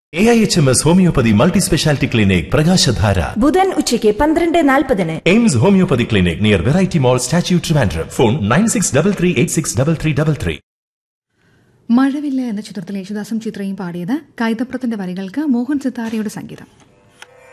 AIHMS homeopathy multi speciality clinic പ്രകാശധാര ബുധൻ ഉച്ചയ്ക്ക് 12:40. AIIMS homeopathy clinic near variety മോൾ statue Trivandrum. Phone 9633863333. മഴവില്ല എന്ന ചിത്രത്തിൽ യേശുദാസും ചിത്രയും പാടിയത് കൈതപ്രത്തിന്റെ വരികൾക്ക് മോഹൻ സിത്താരയുടെ സംഗീതം.